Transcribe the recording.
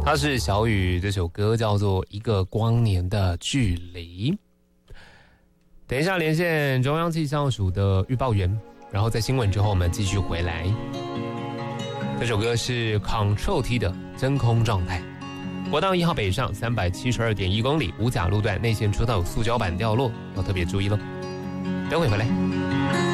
它是小雨，这首歌叫做《一个光年的距离》。等一下连线中央气象署的预报员，然后在新闻之后我们继续回来。这首歌是 Ctrl T 的真空状态。国道1号北上372.1公里，五甲路段内线车道有塑胶板掉落，要特别注意咯。等会回来。